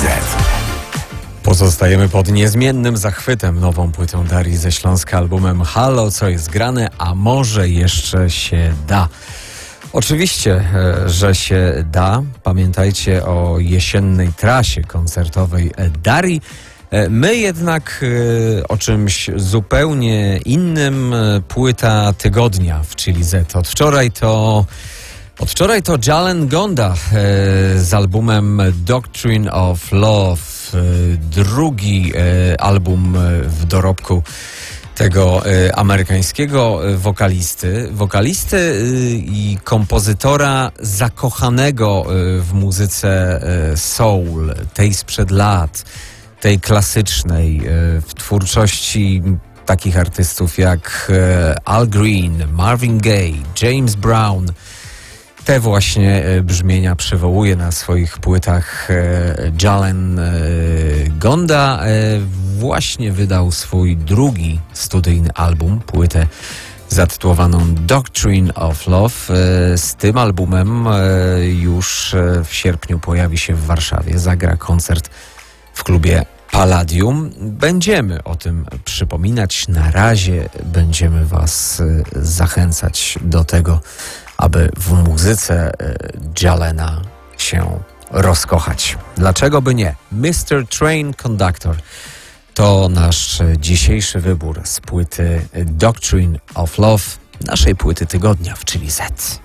Pozostajemy pod niezmiennym zachwytem nową płytą Darii ze Śląska, albumem Halo, co jest grane, a może jeszcze się da. Oczywiście, że się da. Pamiętajcie o jesiennej trasie koncertowej Darii. My jednak o czymś zupełnie innym. Płyta tygodnia w Chili Z. Od wczoraj to Jalen Gonda z albumem Doctrine of Love. Drugi album w dorobku tego amerykańskiego wokalisty i kompozytora zakochanego w muzyce soul, tej sprzed lat, tej klasycznej, w twórczości takich artystów jak Al Green, Marvin Gaye, James Brown. Te właśnie brzmienia przywołuje na swoich płytach Jalen Gonda. Właśnie wydał swój drugi studyjny album, płytę zatytułowaną Doctrine of Love. Z tym albumem już w sierpniu pojawi się w Warszawie. Zagra koncert w klubie Palladium. Będziemy o tym przypominać. Na razie będziemy Was zachęcać do tego, aby w muzyce Jalena się rozkochać. Dlaczego by nie? Mr. Train Conductor to nasz dzisiejszy wybór z płyty Doctrine of Love, naszej płyty tygodnia w Chili Z.